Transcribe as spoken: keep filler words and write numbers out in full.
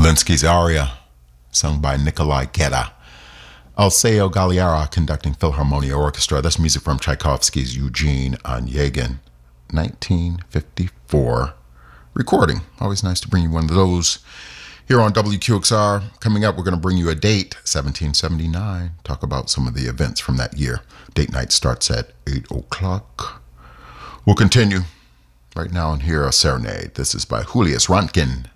Stravinsky's aria, sung by Nikolai Geda. Alceo Galliera conducting Philharmonia Orchestra. That's music from Tchaikovsky's Eugene Onegin, nineteen fifty-four recording. Always nice to bring you one of those here on W Q X R. Coming up, we're going to bring you a date, seventeen seventy-nine. Talk about some of the events from that year. Date night starts at eight o'clock. We'll continue right now and hear a serenade. This is by Julius Röntgen.